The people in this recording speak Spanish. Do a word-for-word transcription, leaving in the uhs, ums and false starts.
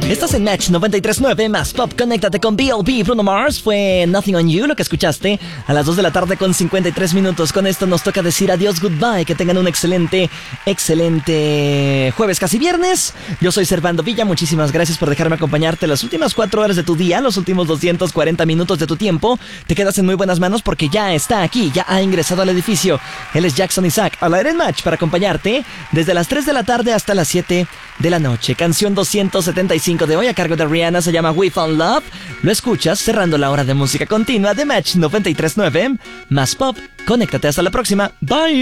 Estás en Match noventa y tres punto nueve más Pop. Conéctate con B L B. Bruno Mars fue Nothing on You, lo que escuchaste a las dos de la tarde con cincuenta y tres minutos. Con esto nos toca decir adiós, goodbye. Que tengan un excelente, excelente jueves, casi viernes. Yo soy Servando Villa. Muchísimas gracias por dejarme acompañarte las últimas cuatro horas de tu día, los últimos doscientos cuarenta minutos de tu tiempo. Te quedas en muy buenas manos porque ya está aquí, ya ha ingresado al edificio. Él es Jackson Isaac, al aire en Match para acompañarte desde las tres de la tarde hasta las siete de la noche. Canción doscientos setenta y cinco de hoy a cargo de Rihanna, se llama We Found Love. Lo escuchas cerrando la hora de música continua de Match noventa y tres punto nueve más Pop. Conéctate, hasta la próxima. Bye.